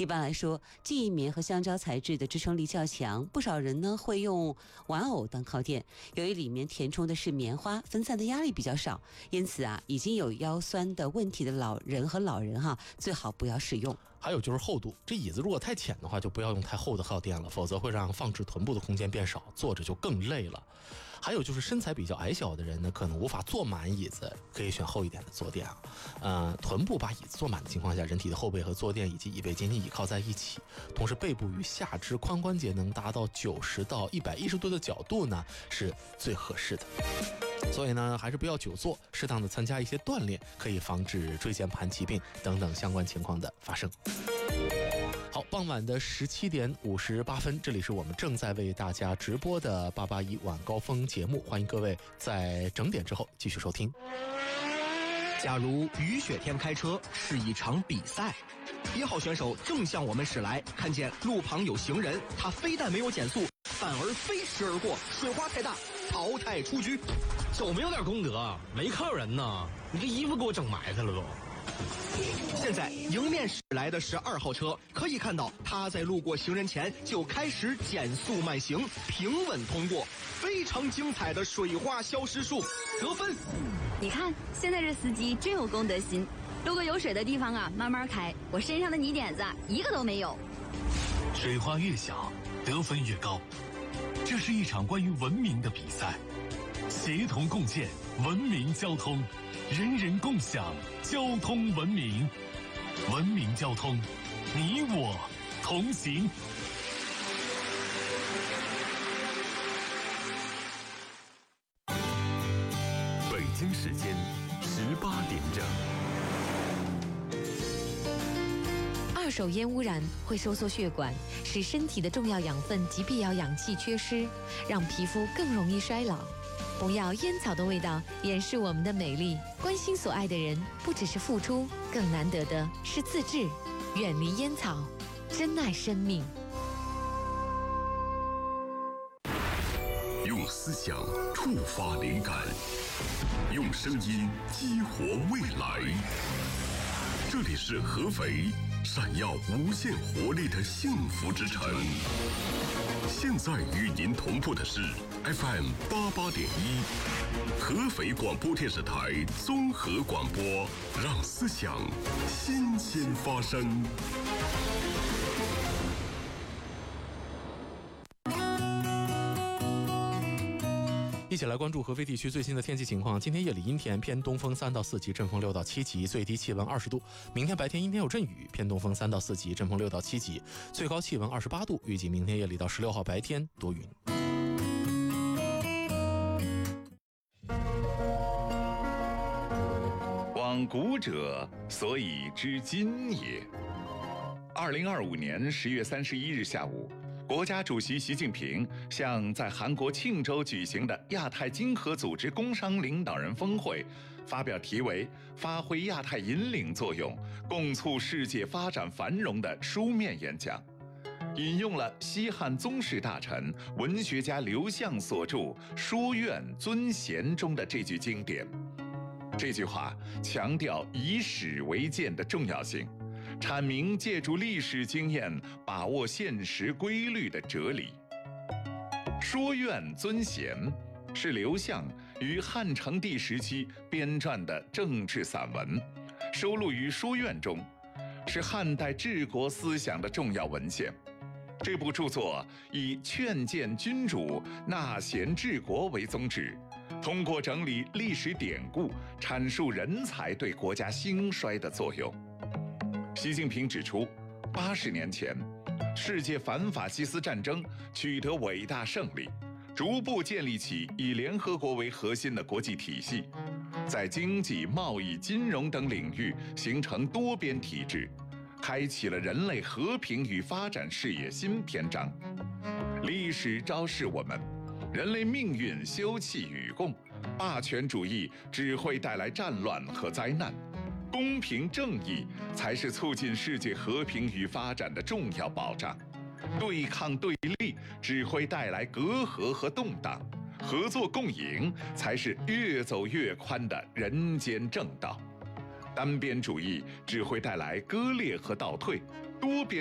一般来说，记忆棉和橡胶材质的支撑力较强，不少人呢会用玩偶当靠垫。由于里面填充的是棉花，分散的压力比较少，因此已经有腰酸的问题的老人最好不要使用。 还有就是厚度，这椅子如果太浅的话，就不要用太厚的靠垫了，否则会让放置臀部的空间变少，坐着就更累了。还有就是身材比较矮小的人呢，可能无法坐满椅子，可以选厚一点的坐垫臀部把椅子坐满的情况下，人体的后背和坐垫以及椅背紧紧倚靠在一起，同时背部与下肢髋关节能达到90到110度的角度呢，是最合适的。所以呢，还是不要久坐，适当的参加一些锻炼，可以防止椎间盘疾病等等相关情况的发生。好，傍晚的17点58分，这里是我们正在为大家直播的881晚高峰节目，欢迎各位在整点之后继续收听。 假如雨雪天开车是一场比赛，1号选手正向我们驶来，看见路旁有行人，他非但没有减速，反而飞驰而过，水花太大，淘汰出局。 有没有点功德？没看有人呢，你这衣服给我整埋汰了都。 现在迎面驶来的是2号车，可以看到他在路过行人前就开始减速慢行，平稳通过，非常精彩的水花消失术，得分。 你看，现在这司机真有公德心，路过有水的地方慢慢开，我身上的泥点子一个都没有。 水花越小，得分越高。这是一场关于文明的比赛，协同共建文明交通，人人共享交通文明。文明交通，你我同行。 北京时间18点整。 二手烟污染会收缩血管，使身体的重要养分及必要氧气缺失，让皮肤更容易衰老。不要烟草的味道掩饰我们的美丽。关心所爱的人，不只是付出，更难得的是自制。远离烟草，珍爱生命。 用思想触发灵感，用声音激活未来。这里是合肥，闪耀无限活力的幸福之城。现在与您同步的是 FM 88.1，合肥广播电视台综合广播，让思想新鲜发生。 一起来关注合肥地区最新的天气情况。今天夜里阴天，偏东风3到4级，阵风6到7级，最低气温20度。明天白天阴天有阵雨，偏东风3到4级，阵风6到7级，最高气温28度。预计明天夜里到16号白天多云。 往古者，所以知今也。2025年10月31日下午，国家主席习近平向在韩国庆州举行的亚太经合组织工商领导人峰会发表题为“发挥亚太引领作用，共促世界发展繁荣”的书面演讲，引用了西汉宗室大臣、文学家刘向所著《书院尊贤》中的这句经典。这句话强调以史为鉴的重要性，阐明借助历史经验把握现实规律的哲理。说院尊贤是刘向于汉成帝时期编撰的政治散文，收录于《书院》中，是汉代治国思想的重要文献。这部著作以劝谏君主、纳贤治国为宗旨，通过整理历史典故，阐述人才对国家兴衰的作用。习近平指出，80年前，世界反法西斯战争取得伟大胜利，逐步建立起以联合国为核心的国际体系，在经济、贸易、金融等领域形成多边体制，开启了人类和平与发展事业新篇章。历史昭示我们，人类命运休戚与共，霸权主义只会带来战乱和灾难，公平正义才是促进世界和平与发展的重要保障。对抗对立只会带来隔阂和动荡，合作共赢才是越走越宽的人间正道。单边主义只会带来割裂和倒退，多边